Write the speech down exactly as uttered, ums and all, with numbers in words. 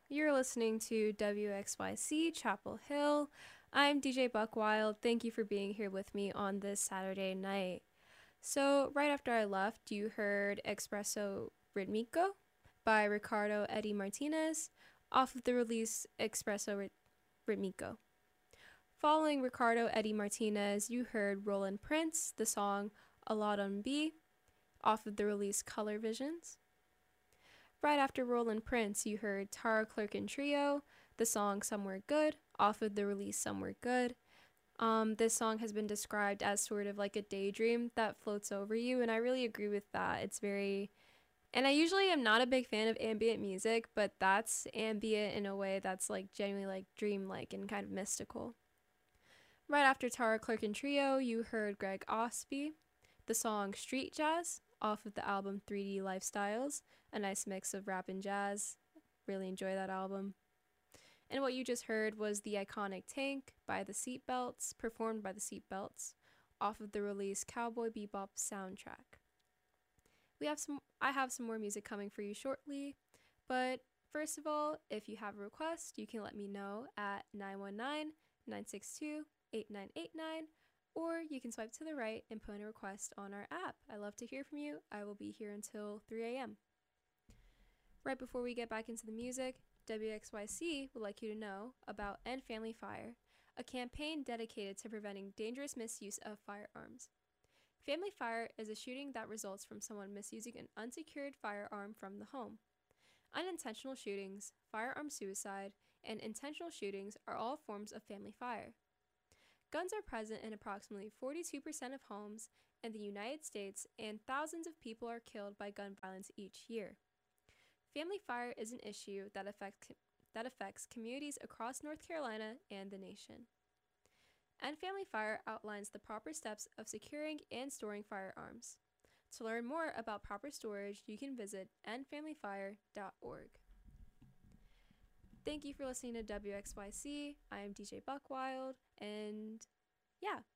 You're listening to W X Y C Chapel Hill. I'm D J Buckwild. Thank you for being here with me on this Saturday night. So, right after I left, you heard Espresso Ritmico by Ricardo Eddie Martinez off of the release Espresso Rit- Ritmico. Following Ricardo Eddie Martinez, you heard Roland Prince, the song A Lot on B off of the release Color Visions. Right after Roland Prince, you heard Tara Clerk and Trio, the song Somewhere Good, off of the release Somewhere Good. Um, this song has been described as sort of like a daydream that floats over you, and I really agree with that. It's very. And I usually am not a big fan of ambient music, but that's ambient in a way that's like genuinely like dreamlike and kind of mystical. Right after Tara Clerk and Trio, you heard Greg Osby, the song Street Jazz off of the album three D Lifestyles, a nice mix of rap and jazz. Really enjoy that album. And what you just heard was the iconic Tank by the Seatbelts, performed by the Seatbelts, off of the release Cowboy Bebop soundtrack. We have some I have some more music coming for you shortly, but first of all, if you have a request, you can let me know at nine one nine, nine six two, eight nine eight nine, or you can swipe to the right and put in a request on our app. I love to hear from you. I will be here until three a.m. Right before we get back into the music, W X Y C would like you to know about End Family Fire, a campaign dedicated to preventing dangerous misuse of firearms. Family fire is a shooting that results from someone misusing an unsecured firearm from the home. Unintentional shootings, firearm suicide, and intentional shootings are all forms of family fire. Guns are present in approximately forty-two percent of homes in the United States, and thousands of people are killed by gun violence each year. Family fire is an issue that affects, that affects communities across North Carolina and the nation. End Family Fire outlines the proper steps of securing and storing firearms. To learn more about proper storage, you can visit end family fire dot org. Thank you for listening to W X Y C. I am D J Buckwild, and yeah,